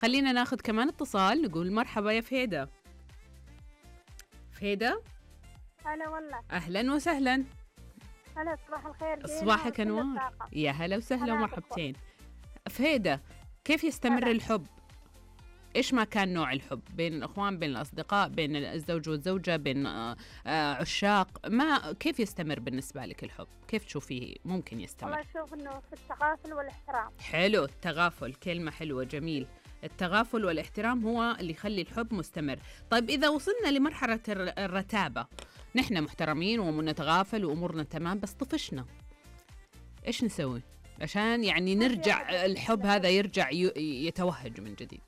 خلينا ناخذ كمان اتصال، نقول مرحبا يا فهيدة. فهيدة هلا والله. أهلا وسهلا. هلا صباح الخير. صباحك أنوار، يا هلا وسهلا ومرحبتين. فهيدة، كيف يستمر هلا. الحب؟ إيش ما كان نوع الحب، بين الأخوان، بين الأصدقاء، بين الزوج والزوجة، بين عشاق، ما كيف يستمر بالنسبة لك الحب؟ كيف تشوفيه ممكن يستمر؟ والله أشوف إنه في التغافل والاحترام. حلو، التغافل كلمة حلوة، جميل. التغافل والاحترام هو اللي يخلي الحب مستمر. طيب إذا وصلنا لمرحلة الرتابة، نحن محترمين ونتغافل وأمورنا تمام، بس طفشنا، إيش نسوي عشان يعني نرجع الحب هذا يرجع يتوهج من جديد؟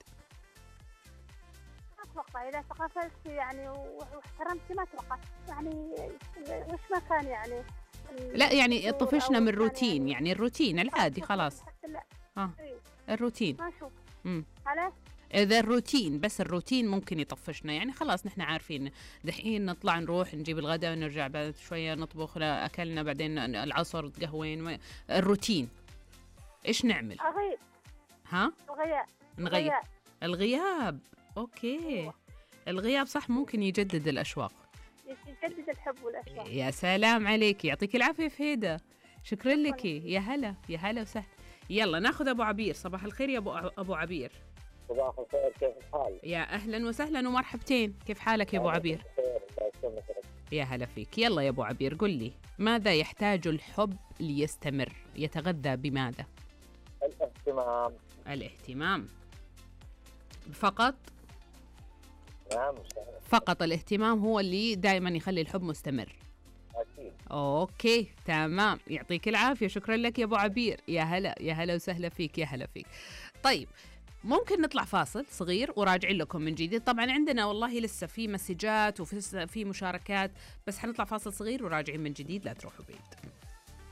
أتوقع إذا تغافلت يعني واحترمتي ما أتوقع يعني وش ما كان يعني. لا يعني طفشنا من الروتين، يعني الروتين العادي خلاص. الروتين ما أشوف. على إذا الروتين، بس الروتين ممكن يطفشنا، يعني خلاص نحن عارفين دحين نطلع نروح نجيب الغداء ونرجع بعد شوية نطبخ، أكلنا بعدين العصر تقهوين، الروتين. إيش نعمل؟ أغيب. ها؟ نغيب. الغياب. أوكي. الغياب صح، ممكن يجدد الأشواق، يجدد الحب والأشواق. يا سلام عليك، يعطيك العافية فهيدة، شكرا لك. يا هلا، يا هلا وسهلا. يلا ناخذ أبو عبير. صباح الخير يا أبو عبير. صباح الخير، كيف الحال؟ يا أهلا وسهلا ومرحبتين، كيف حالك يا أبو عبير؟ يا هلا فيك. يلا يا أبو عبير، قل لي، ماذا يحتاج الحب ليستمر؟ يتغذى بماذا؟ الاهتمام. الاهتمام فقط؟ نعم. فقط الاهتمام هو اللي دائما يخلي الحب مستمر؟ أكيد. أوكي تمام، يعطيك العافية، شكرا لك يا أبو عبير. يا هلا، يا هلا وسهلا فيك، يا هلا فيك. طيب ممكن نطلع فاصل صغير وراجعين لكم من جديد. طبعا عندنا والله لسه في مسجات وفي مشاركات، بس حنطلع فاصل صغير وراجعين من جديد، لا تروحوا بعيد.